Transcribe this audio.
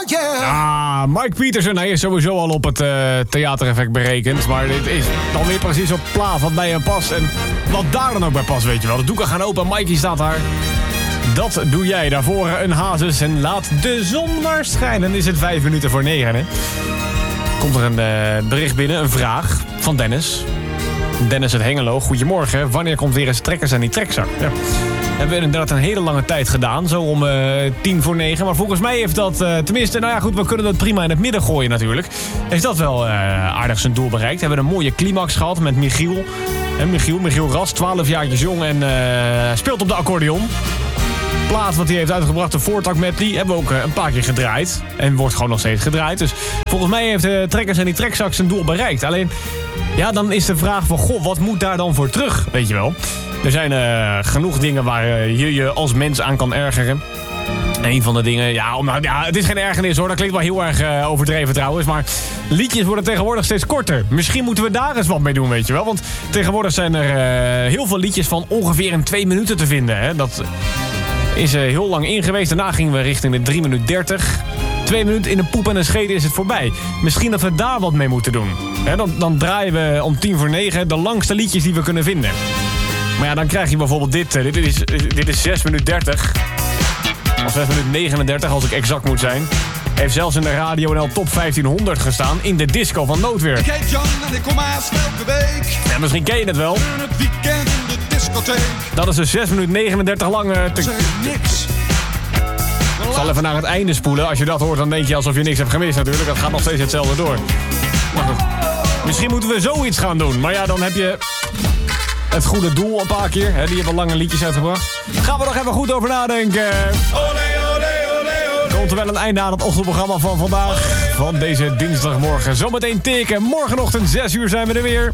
Ah, Mike Pietersen, hij is sowieso al op het theatereffect berekend. Maar dit is dan weer precies op plaat wat bij hem past. En wat daar dan ook bij past, weet je wel. De doeken gaan open, Mikey staat daar. Dat doe jij. Daarvoor een Hazes en laat de zon maar schijnen. Dan is het 9:05, hè. Komt er een bericht binnen, een vraag van Dennis. Dennis uit Hengelo, goedemorgen. Wanneer komt weer eens trekkers aan die trekzak? Ja. Hebben we inderdaad een hele lange tijd gedaan, zo om 9:10. Maar volgens mij heeft dat, tenminste, nou ja goed, we kunnen dat prima in het midden gooien natuurlijk. Heeft dat wel aardig zijn doel bereikt. We hebben een mooie climax gehad met Michiel. Michiel Ras, 12 jaartjes jong en speelt op de accordeon. Plaat wat hij heeft uitgebracht, de voortak medley, hebben we ook een paar keer gedraaid. En wordt gewoon nog steeds gedraaid. Dus volgens mij heeft de trekkers en die trekzak zijn doel bereikt. Alleen, ja, dan is de vraag van, goh, wat moet daar dan voor terug, weet je wel? Er zijn genoeg dingen waar je je als mens aan kan ergeren. Een van de dingen, het is geen ergernis hoor, dat klinkt wel heel erg overdreven trouwens. Maar liedjes worden tegenwoordig steeds korter. Misschien moeten we daar eens wat mee doen, weet je wel. Want tegenwoordig zijn er heel veel liedjes van ongeveer in 2 minuten te vinden. Hè? Dat is heel lang in geweest. Daarna gingen we richting de 3:30. 2 minuten in de poep en een schede is het voorbij. Misschien dat we daar wat mee moeten doen. Hè? Dan draaien we om 9:10 de langste liedjes die we kunnen vinden. Maar ja, dan krijg je bijvoorbeeld dit. Dit is 6:30. Of 6:39 als ik exact moet zijn. Heeft zelfs in de Radio NL Top 1500 gestaan in de disco van Noodweer. Ik heet Jan en ik kom haast elke week. Ja, misschien ken je het wel. In het weekend in de discotheek. Dat is een 6:39 lang. Zeg niks. Ik zal even naar het einde spoelen. Als je dat hoort, dan denk je alsof je niks hebt gemist natuurlijk. Dat gaat nog steeds hetzelfde door. Maar goed. Misschien moeten we zoiets gaan doen. Maar ja, dan heb je het goede doel een paar keer. Hè? Die hebben lange liedjes uitgebracht. Gaan we nog even goed over nadenken. Komt er wel een einde aan het ochtendprogramma van vandaag. Van deze dinsdagmorgen. Zometeen teken. Morgenochtend 6 uur zijn we er weer.